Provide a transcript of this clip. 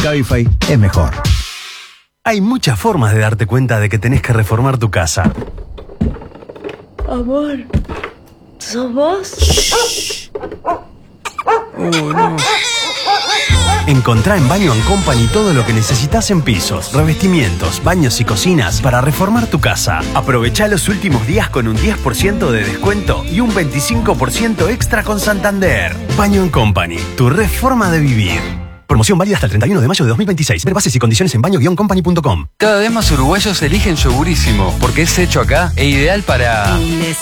Cabify es mejor. Hay muchas formas de darte cuenta de que tenés que reformar tu casa. Amor, ¿sos vos? Shh. Oh, no. Encontrá en Baño & Company todo lo que necesitas en pisos, revestimientos, baños y cocinas para reformar tu casa. Aprovechá los últimos días con un 10% de descuento y un 25% extra con Santander. Baño & Company, tu reforma de vivir. Promoción válida hasta el 31 de mayo de 2026. Ver bases y condiciones en baño-company.com. Cada vez más uruguayos eligen Yogurísimo porque es hecho acá e ideal para...